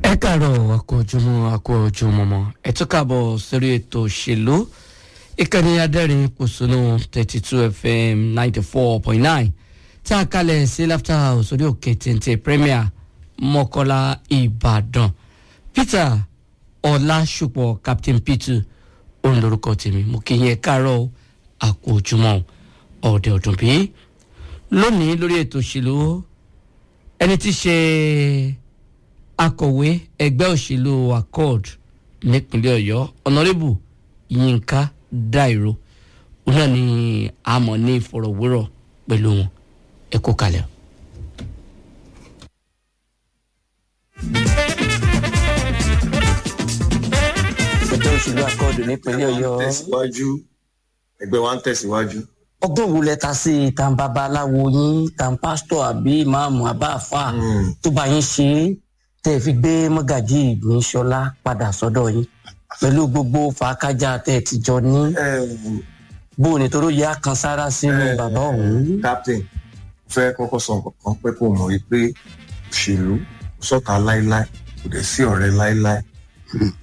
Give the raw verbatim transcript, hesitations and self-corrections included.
ẹ káàárọ̀ àkójúmọ́ àkójúmọ́mọ́ ẹ tún káàbọ̀ sórí ètò òṣèlú ìkànnì adẹ́rìn pòṣónú thirty two F M ninety four point nine tá a kalẹ̀ sí Laughter House orí òkè téńté Premier Mọ́kọ́lá Ìbàdàn. Peter Ọlásùpọ̀ Captain Peter òun lórúkọ tèmi, mo kí yín ẹ káàárọ̀ àkójúmọ́ ọ̀dẹ̀ ọ̀dùn bí. Lónìí lórí ètò òṣèlú ẹni tí ṣe akọ̀wé ẹgbẹ́ òṣèlú Accord nípínlẹ̀ Ọ̀yọ́ Honorable Yínká Dáìró òun náà ni a mọ̀ ní ìfọ̀rọ̀wérọ̀ pẹ̀lú wọn. Ẹ kú kalẹ̀. ẹgbẹ́ òṣèlú Accord nípínlẹ̀ Ọ̀yọ́ tẹ̀síwájú ẹgbẹ́ wa ń tẹ̀síwájú. ọgbọ́n wo lẹ ta sí ìtàn babaláwo yín ìtàn pásítọ̀ àbí ìmáàmù àbáàfà tó bá yín ṣe é tẹ́ fi gbé mọ́gàjí Ìgbìnṣọlá padà sọ́dọ̀ yín pẹ̀lú gbogbo fàákájà tẹ́ ti jọ ní bó nítorí yẹ kan sára sínú bàbá ọ̀hún. Captain fẹ́ kọ́kọ́ sọ nǹkan pé kó mọ̀ wípé òṣèlú sọ̀tá láíláí kò dẹ̀ sí ọ̀rẹ́ láíláí.